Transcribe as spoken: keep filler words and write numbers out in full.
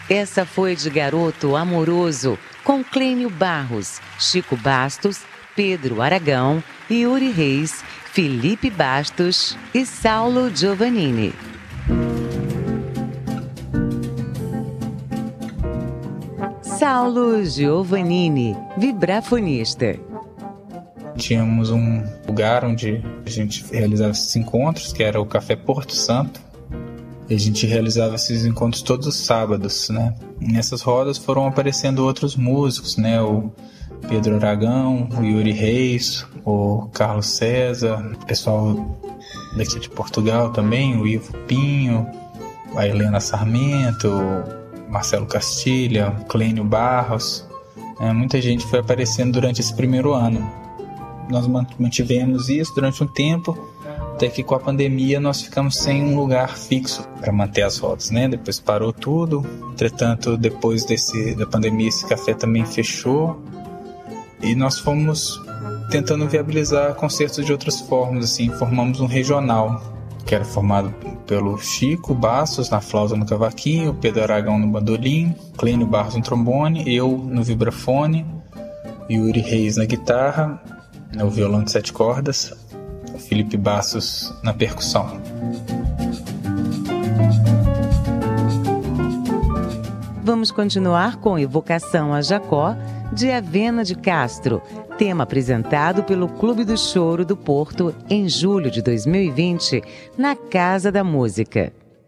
Essa foi de Garoto Amoroso, com Clênio Barros, Chico Bastos, Pedro Aragão, Yuri Reis, Felipe Bastos e Saulo Giovannini. Saulo Giovannini, vibrafonista. Tínhamos um lugar onde a gente realizava esses encontros, que era o Café Porto Santo. E a gente realizava esses encontros todos os sábados, né? E nessas rodas foram aparecendo outros músicos, né? O Pedro Aragão, o Yuri Reis, o Carlos César, o pessoal daqui de Portugal também, o Ivo Pinho, a Helena Sarmento, o Marcelo Castilha, o Clênio Barros. É, muita gente foi aparecendo durante esse primeiro ano. Nós mantivemos isso durante um tempo, até que com a pandemia nós ficamos sem um lugar fixo para manter as rodas, né? Depois parou tudo. Entretanto, depois desse, da pandemia, esse café também fechou. E nós fomos tentando viabilizar concertos de outras formas, assim, formamos um regional, que era formado pelo Chico Bastos na flauta no cavaquinho, Pedro Aragão no bandolim, Clênio Barros no trombone, eu no vibrafone, Yuri Reis na guitarra, no violão de sete cordas, Felipe Bastos na percussão. Vamos continuar com Evocação a Jacó, de Avena de Castro, tema apresentado pelo Clube do Choro do Porto em julho de dois mil e vinte, na Casa da Música.